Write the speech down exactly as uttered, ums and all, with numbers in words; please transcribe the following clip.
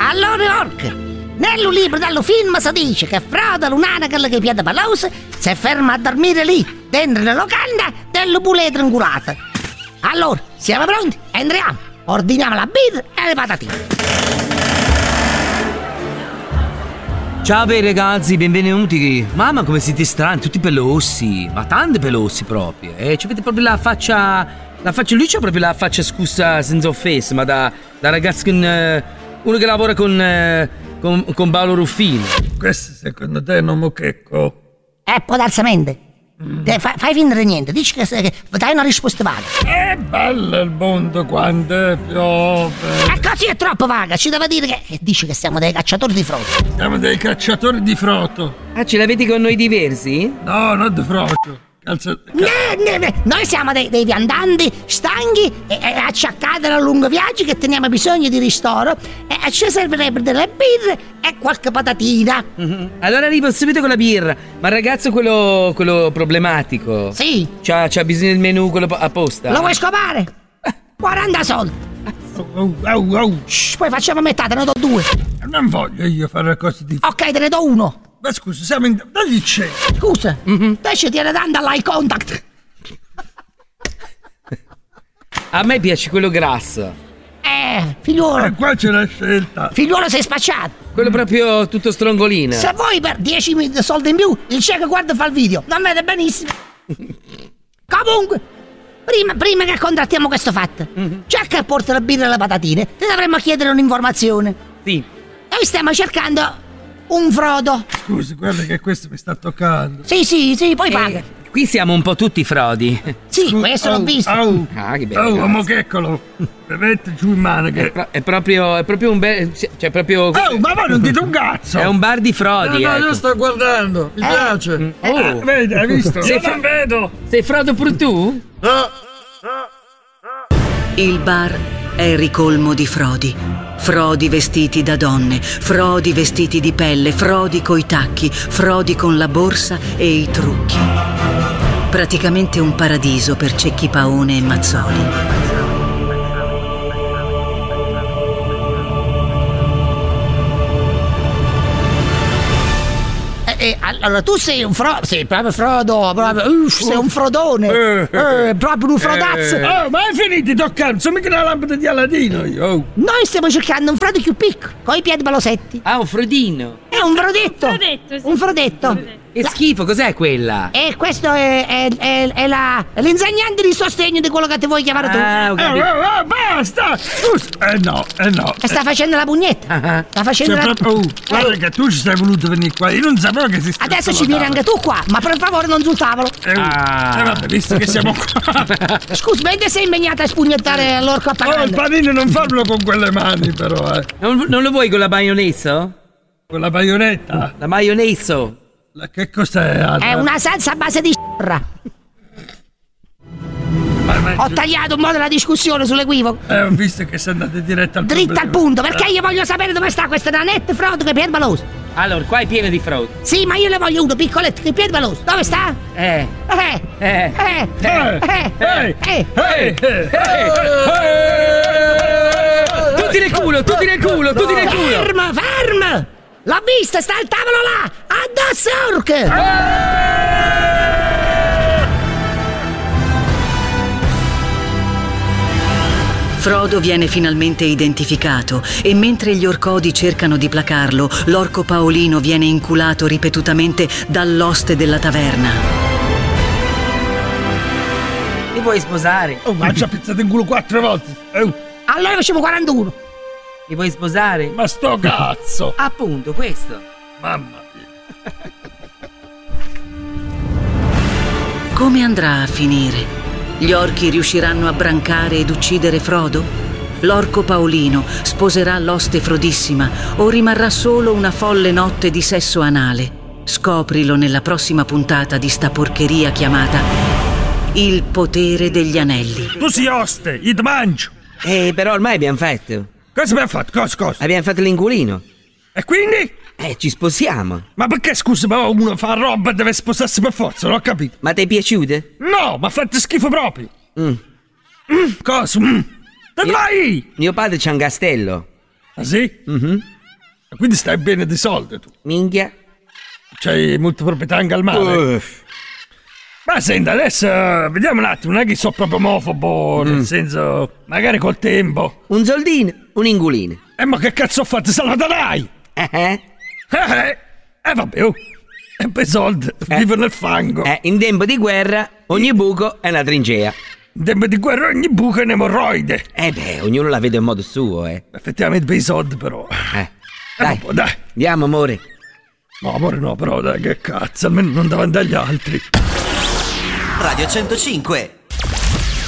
Allora, orca, nel libro dello film si dice che Frodo, l'unanacal che piede palosa, si ferma a dormire lì, dentro la locanda delle puletre ingulate. Allora, siamo pronti? Entriamo, ordiniamo la birra e le patatine. Ciao bei ragazzi, benvenuti. Mamma come siete strani, tutti pelossi, ma tanti pelossi proprio. Eh, ci avete proprio la faccia, la faccia, lui c'ha proprio la faccia, scusa, senza offesa, ma da, da ragazzo con, eh, uno che lavora con, eh, con, con Paolo Ruffini. Questo secondo te è un mochecco? Eh, può darsi mente. Mm. Fai, fai finta di niente, dici che, che dai una risposta vaga. È bello il mondo quando piove. E così è troppo vaga, ci deve dire che, che dice che siamo dei cacciatori di frodo. Siamo dei cacciatori di froto. Ah, ce l'avete con noi diversi? No, non di froto. Calza... No, no, no. Noi siamo dei, dei viandanti stanchi e, e acciaccati da lungo viaggi che teniamo bisogno di ristoro e ci servirebbero delle birre e qualche patatina. Mm-hmm. Allora arrivo subito con la birra. Ma il ragazzo quello, quello problematico, sì, c'ha, c'ha bisogno del menù quello apposta? Lo vuoi scopare? quaranta soldi. Oh, oh, oh. Shh, poi facciamo metà, te ne do due. Non voglio io fare cose di... Ok, te ne do uno. Ma scusa, siamo in... Dagli c'è. Scusa, mm-hmm. te ci tiene dando all'eye contact. A me piace quello grasso. Eh, figliuolo. E qua c'è la scelta. Figliuolo, sei spacciato. Quello proprio tutto strongolino. Se vuoi per dieci soldi in più, il cieco guarda fa il video. Non vede benissimo. Comunque, prima, prima che contrattiamo questo fatto, mm-hmm. c'è che porta la birra e le patatine, ti dovremmo chiedere un'informazione. Sì. Noi stiamo cercando un Frodo. Scusi, guarda che questo mi sta toccando. Sì, sì, sì, poi eh, paga. Qui siamo un po' tutti frodi. Sì, Scusa, questo oh, l'ho visto. Oh, ah, che bello. Oh, mocheccolo. Mi mette giù in mano che... È, pro- è proprio, è proprio un bel... Cioè, proprio... Oh, ma voi non dite un cazzo! È un bar di frodi, No, no, ecco. io sto guardando, mi Eh. piace. Mm. Oh, Oh. vedi, hai visto? Sei Io fro- non vedo. Sei Frodo pure tu? No. Il bar è ricolmo di frodi. Frodi vestiti da donne, frodi vestiti di pelle, frodi coi tacchi, frodi con la borsa e i trucchi. Praticamente un paradiso per Cecchi Paone e Mazzoli. Eh, allora tu sei un Frodo, sei proprio Frodo, proprio, uff, sei un Frodone, eh, proprio un Frodazzo. Oh, ma hai finito di toccare? Sono mica una lampada di Aladino io. Oh. Noi stiamo cercando un Frodo più piccolo, con i piedi palosetti. Ah, un frodino. È un Frodetto. Un Frodetto, sì. Un Frodetto. Che schifo, cos'è quella? E questo è, è, è, è la, è l'insegnante di sostegno di quello che ti vuoi chiamare tu. Ah, ho Oh, capito. oh, oh, basta! Uh, eh no, eh no. Che sta facendo la pugnetta. Ah, Sta facendo Cioè, la... proprio, oh, guarda che tu ci sei voluto venire qua. Io non sapevo che si stava. Adesso ci vieni anche tu qua, ma per favore non sul tavolo. Eh, oh, Ah. eh, vabbè, visto che siamo qua. Scusa, mentre sei impegnata a spugnettare l'orco Oh, il appagante. panino non farlo con quelle mani, però, eh. Non, non lo vuoi con la maionese? Con la baionetta. La maionese? La, che cos'è? Anna? È una salsa a base di s***ra. Ma- ma- Ho tagliato un po' della discussione sull'equivoco. Eh, ho visto che sei andate diretta al Dritta al problema. punto, perché io voglio sapere dove sta questa nanetta Frodo che è piede paloso. Allora, qua è pieno di frodi. Sì, ma io ne voglio uno piccoletto che è piede paloso. Dove sta? Eh. Eh, Eh. eh, Eh, eh, eh, eh. eh, eh, eh. Tutti nel culo, tutti nel culo, tutti nel culo. Ferma, ferma! L'ho vista, sta al tavolo là! Addosso orche! Frodo viene finalmente identificato e mentre gli orcodi cercano di placarlo, l'orco Paolino viene inculato ripetutamente dall'oste della taverna. Mi vuoi sposare? Oh, ma ha già pizzato in culo quattro volte. Oh, Allora facciamo quarantuno. Mi vuoi sposare? ma sto cazzo. Appunto, questo. Mamma mia. Come andrà a finire? Gli orchi riusciranno a brancare ed uccidere Frodo? L'orco Paolino sposerà l'oste Frodissima o rimarrà solo una folle notte di sesso anale? Scoprilo nella prossima puntata di sta porcheria chiamata Il potere degli anelli. Tu sei oste, io ti mangio. Eh, però ormai abbiamo fatto. Cosa abbiamo fatto? Cosa, cosa? Abbiamo fatto l'inculino. E quindi? Eh, ci sposiamo. Ma perché, scusa, ma uno fa roba e deve sposarsi per forza, non ho capito. Ma ti è piaciute? No, ma fate schifo proprio. Mm. Mm, cosa? Mm. Dove Io- vai? Mio padre c'ha un castello. Ah sì? Mhm. Quindi stai bene di soldi tu. Minchia. C'hai molte proprietà in al mare. Uff. Ma senti, adesso vediamo un attimo, non è che sono proprio omofobo, nel Mm. senso, magari col tempo. Un soldino, un ingulino. E ma che cazzo ho fatto? Salvatarai! Eh, eh. Eh, eh, eh vabbè, oh. E per soldi, Eh. vivo nel fango. Eh, in tempo di guerra, ogni buco è una trincea. In tempo di guerra ogni buco è un'emorroide. Eh beh, ognuno la vede in modo suo, eh. Effettivamente per i soldi però. Eh. Eh, Dai, vabbè, dai. andiamo, amore. No, amore no, però dai, che cazzo, almeno non davanti agli altri. Radio centocinque.